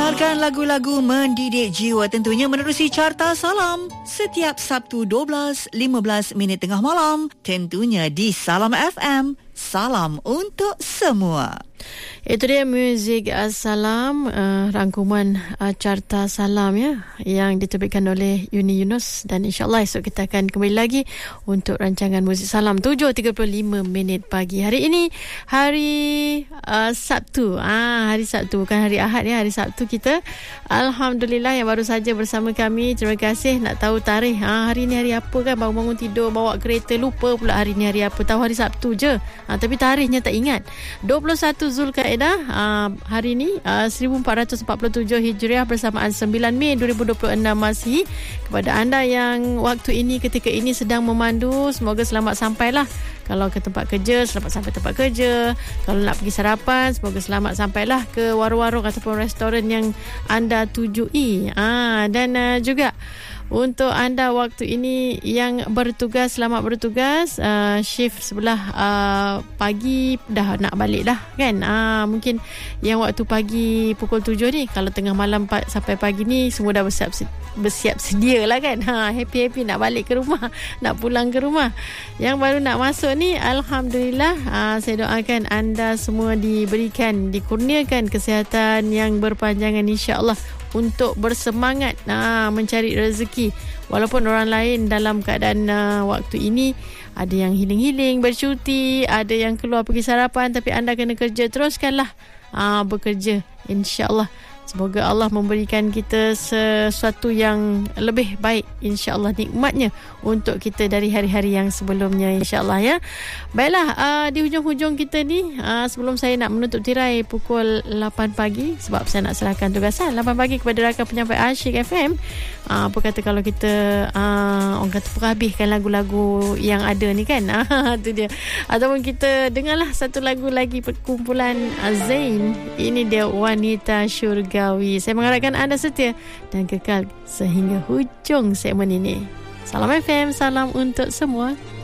Dengarkan lagu-lagu mendidik jiwa tentunya menerusi Carta Salam setiap Sabtu 12.15 minit tengah malam tentunya di Salam FM. Salam untuk semua. Itu dia muzik Salam, rangkuman Carta Salam ya, yang diterbitkan oleh Uni Yunus, dan insyaAllah esok kita akan kembali lagi untuk rancangan muzik Salam 7.35 minit pagi. Hari ini hari Sabtu, hari Sabtu bukan hari Ahad ya, hari Sabtu kita. Alhamdulillah yang baru saja bersama kami, terima kasih. Nak tahu tarikh, hari ni hari apa kan, bangun-bangun tidur bawa kereta lupa pula hari ni hari apa, tahu hari Sabtu je. Tapi tarikhnya tak ingat. 21 Zulkaidah, hari ni 1447 Hijriah bersamaan 9 Mei 2026 Masihi. Kepada anda yang waktu ini ketika ini sedang memandu, semoga selamat sampailah. Kalau ke tempat kerja, selamat sampai tempat kerja. Kalau nak pergi sarapan, semoga selamat sampailah ke warung-warung ataupun restoran yang anda tujui. Dan juga untuk anda waktu ini yang bertugas, selamat bertugas. Shift sebelah pagi dah nak balik dah kan. Mungkin yang waktu pagi pukul 7 ni, kalau tengah malam sampai pagi ni semua dah bersiap sedia lah kan. Happy-happy nak balik ke rumah, nak pulang ke rumah. Yang baru nak masuk ni, Alhamdulillah, saya doakan anda semua dikurniakan kesihatan yang berpanjangan insya-Allah, untuk bersemangat mencari rezeki. Walaupun orang lain dalam keadaan waktu ini ada yang healing-healing, bercuti, ada yang keluar pergi sarapan, tapi anda kena kerja, teruskanlah bekerja insya-Allah. Semoga Allah memberikan kita sesuatu yang lebih baik, insya-Allah, nikmatnya untuk kita dari hari-hari yang sebelumnya, insya-Allah ya. Baiklah, di hujung-hujung kita ni, sebelum saya nak menutup tirai pukul 8 pagi, sebab saya nak serahkan tugasan 8 pagi kepada rakan penyampai Asyik FM. Apa kata kalau kita orang kata perhabiskan lagu-lagu yang ada ni kan. Itu dia. Ataupun kita dengarlah satu lagu lagi perkumpulan Zain. Ini dia Wanita Syurgawi. Saya mengharapkan anda setia dan kekal sehingga hujung segmen ini. Salam FM, salam untuk semua.